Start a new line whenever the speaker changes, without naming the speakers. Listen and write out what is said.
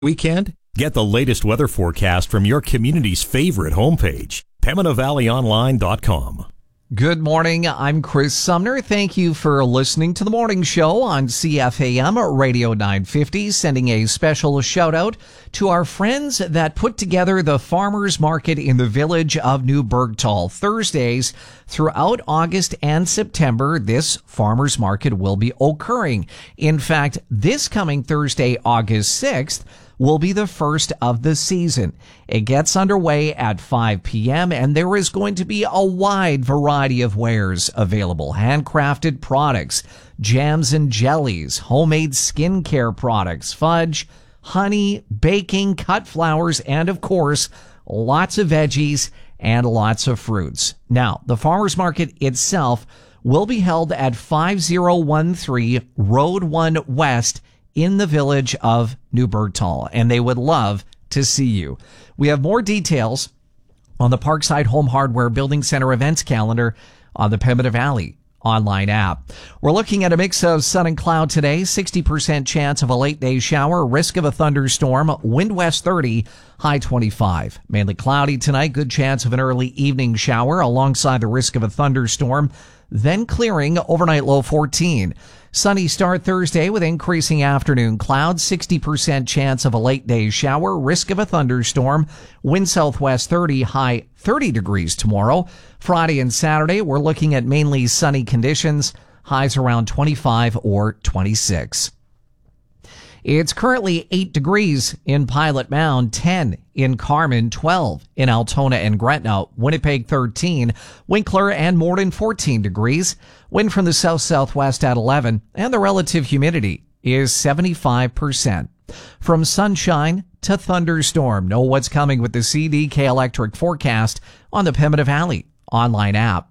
Weekend? Get the latest weather forecast from your community's favorite homepage, PeminavalleyOnline.com.
Good morning. I'm Chris Sumner. Thank you for listening to the morning show on CFAM Radio 950. Sending a special shout out to our friends that put together the farmers market in the village of New Bergtal. Thursdays throughout August and September, this farmers market will be occurring. In fact, this coming Thursday, August 6th, will be the first of the season. It gets underway at 5 p.m. and there is going to be a wide variety of wares available. Handcrafted products, jams and jellies, homemade skincare products, fudge, honey, baking, cut flowers, and of course, lots of veggies and lots of fruits. Now, the farmers market itself will be held at 5013 Road 1 West in the village of New Bergtal, and they would love to see you. We have more details on the Parkside Home Hardware Building Center events calendar on the Pembina Valley online app. We're looking at a mix of sun and cloud today, 60% chance of a late day shower, risk of a thunderstorm, wind west 30, high 25. Mainly cloudy tonight, good chance of an early evening shower alongside the risk of a thunderstorm, then clearing, overnight low 14. Sunny start Thursday with increasing afternoon clouds, 60% chance of a late day shower, risk of a thunderstorm, wind southwest 30, high 30 degrees tomorrow. Friday and Saturday, we're looking at mainly sunny conditions, highs around 25 or 26. It's currently 8 degrees in Pilot Mound, 10 in Carman, 12 in Altona and Gretna, Winnipeg 13, Winkler and Morden 14 degrees, wind from the south-southwest at 11, and the relative humidity is 75%. From sunshine to thunderstorm, know what's coming with the CDK Electric forecast on the Pembina Valley online app.